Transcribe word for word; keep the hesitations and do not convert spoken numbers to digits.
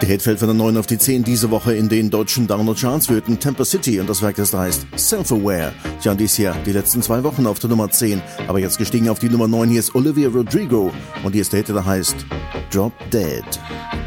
Hit fällt von der neun auf die zehn diese Woche in den deutschen Download-Charts. Wir hörten Temper City und das Werk, das da heißt Self-Aware. Tja, und dies hier die letzten zwei Wochen auf der Nummer zehn, aber jetzt gestiegen auf die Nummer neun. Hier ist Olivia Rodrigo und hier ist der Hit, der heißt Drop Dead.